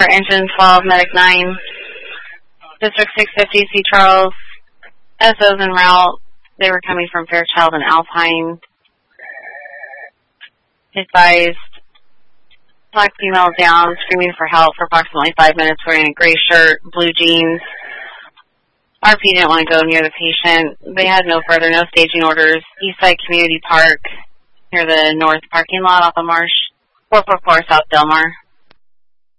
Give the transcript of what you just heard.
for Engine 12, Medic 9, District 650, C. Charles, SOs en route. They were coming from Fairchild and Alpine. Advised, black female down, screaming for help for approximately 5 minutes, wearing a gray shirt, blue jeans. RP didn't want to go near the patient. They had no staging orders. Eastside Community Park, near the north parking lot off of Marsh, 444 South Delmar.